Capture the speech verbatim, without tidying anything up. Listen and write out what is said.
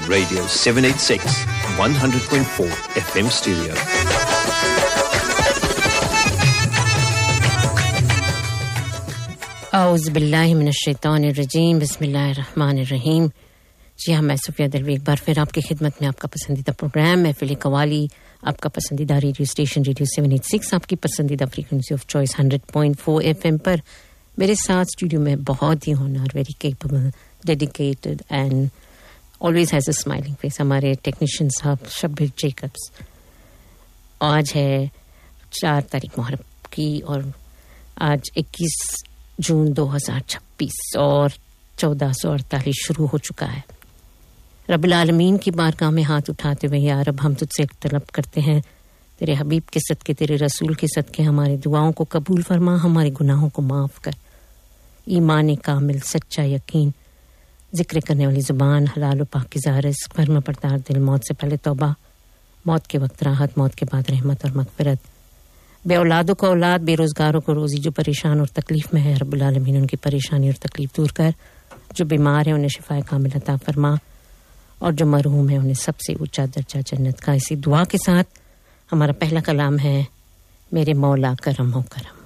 Radio seven eighty-six, one hundred point four F M stereo. اعوذ باللہ من الشیطان الرجیم بسم اللہ الرحمن الرحیم. جی ہاں، میں صفیہ دلوی ایک بار پھر آپ کی خدمت میں. آپ کا پسندیدہ پروگرام محفل قوالی، آپ کا پسندیدہ radio station radio seven eight six, آپ کی پسندیدہ frequency of choice hundred point four F M پر. میرے ساتھ اسٹوڈیو میں بہت ہی ہونہار، very capable, dedicated and always has a smiling face ہمارے ٹیکنیشین صاحب شبیر جیکبس. آج ہے چار تاریخ محرم کی اور آج اکیس جون دو ہزار چھبیس اور چودہ سو اڑتالیس شروع ہو چکا ہے. رب العالمین کی بارگاہ میں ہاتھ اٹھاتے ہوئے یا رب ہم تجھ سے طلب کرتے ہیں تیرے حبیب کے صدقے، تیرے رسول کے صدقے ہماری دعاؤں کو قبول فرما، ہمارے گناہوں کو معاف کر. ایمان کامل، سچا یقین، ذکر کرنے والی زبان، حلال و پاکیزہ رزق، فرما بردار دل، موت سے پہلے توبہ، موت کے وقت راحت، موت کے بعد رحمت اور مغفرت. بے اولادوں کو اولاد، بے روزگاروں کو روزی، جو پریشان اور تکلیف میں ہے رب العالمین ان کی پریشانی اور تکلیف دور کر. جو بیمار ہیں انہیں شفا کامل عطا فرما، اور جو مرحوم ہیں انہیں سب سے اونچا درجہ جنت کا. اسی دعا کے ساتھ ہمارا پہلا کلام ہے، میرے مولا کرم ہو کرم.